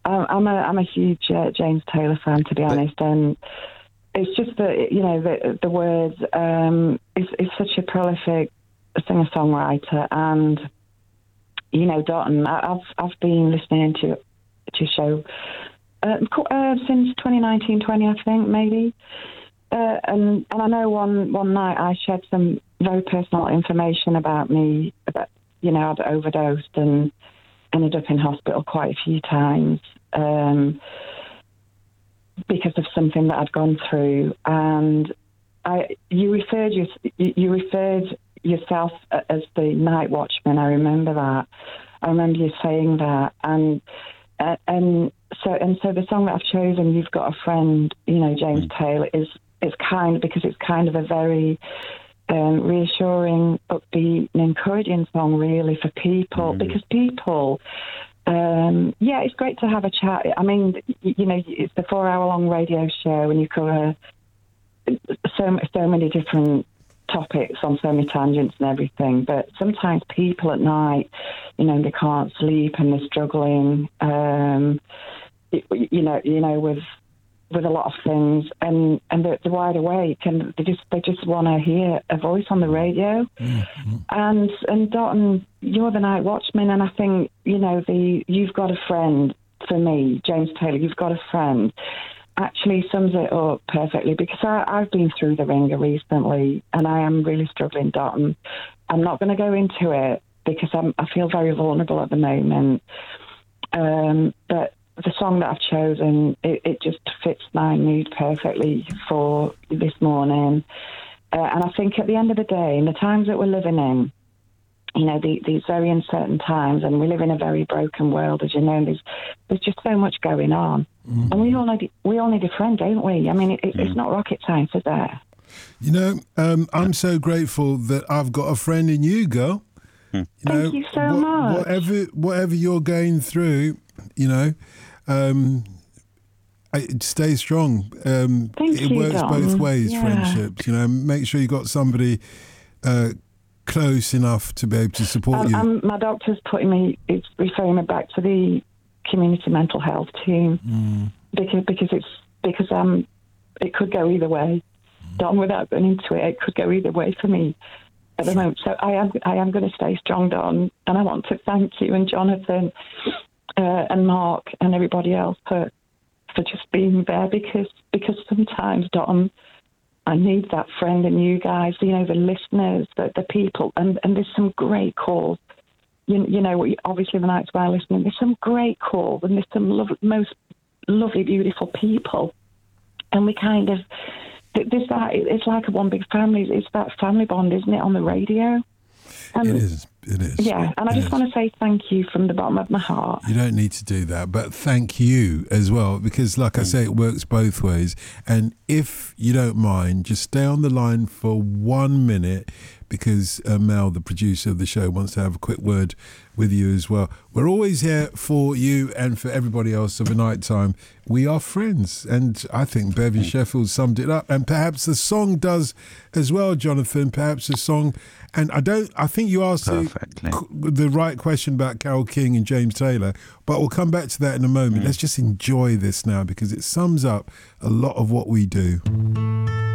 I'm a huge James Taylor fan, to be honest, and it's just that, you know, the words. Is such a prolific singer-songwriter, and you know, Dotun. I've been listening to your show since 2019-20, I think, maybe. And I know one night I shared some very personal information about me, about, you know, I'd overdosed and ended up in hospital quite a few times because of something that I'd gone through. And you referred yourself as the night watchman. I remember that. I remember you saying that. And so the song that I've chosen, You've Got a Friend, you know, James Taylor, it's kind of a very reassuring, upbeat, and encouraging song, really, for people, because people, it's great to have a chat. I mean, you know, it's a 4-hour-long radio show, and you cover so many different topics on so many tangents and everything. But sometimes people at night, you know, they can't sleep and they're struggling, you know, with a lot of things, and they're wide awake, and they just want to hear a voice on the radio. And Dotun, you're the night watchman, and I think, you know, You've Got a Friend, for me, James Taylor, You've Got a Friend, actually sums it up perfectly, because I've been through the ringer recently, and I am really struggling, Dotun. I'm not going to go into it because I feel very vulnerable at the moment, but the song that I've chosen, it just fits my mood perfectly for this morning. And I think at the end of the day, in the times that we're living in, you know, these very uncertain times, and we live in a very broken world, as you know, there's just so much going on. And we all need a friend, don't we? I mean, it's not rocket science, is there? You know, I'm so grateful that I've got a friend in you, girl. You know, Thank you so much. Whatever you're going through, you know, stay strong. It works both ways, friendships. You know, make sure you got somebody close enough to be able to support you. My doctor's referring me back to the community mental health team because it could go either way. Don, without going into it could go either way for me at the moment. So I am going to stay strong, Don, and I want to thank you and Jonathan and Mark and everybody else for just being there, because sometimes, Don, I need that friend in you guys, you know, the listeners, the people, and there's some great calls. You know, obviously the nights where I'm listening, there's some great calls, and there's some most lovely, beautiful people, and we kind of, there's that, it's like a one big family. It's that family bond, isn't it, on the radio? It is. Yeah, and I just want to say thank you from the bottom of my heart. You don't need to do that, but thank you as well, because like I say, it works both ways. And if you don't mind, just stay on the line for 1 minute, because Mel, the producer of the show, wants to have a quick word with you as well. We're always here for you and for everybody else of a night time. We are friends, and I think Bevan Sheffield summed it up, and perhaps the song does as well, Jonathan. Perhaps the song, and I think you asked the right question about Carole King and James Taylor, but we'll come back to that in a moment. Let's just enjoy this now, because it sums up a lot of what we do.